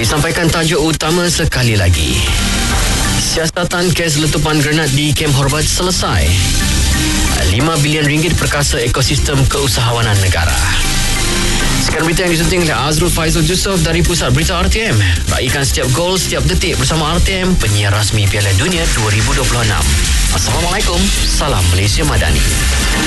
Disampaikan tajuk utama sekali lagi. Siasatan kes letupan granat di kem Horbat selesai. 5 bilion ringgit perkasa ekosistem keusahawanan negara. Sekarang berita yang disunting oleh Azrul Faizul Jusof dari Pusat Berita RTM. Raikan setiap gol, setiap detik bersama RTM, penyiar rasmi Piala Dunia 2026. Assalamualaikum. Salam Malaysia Madani.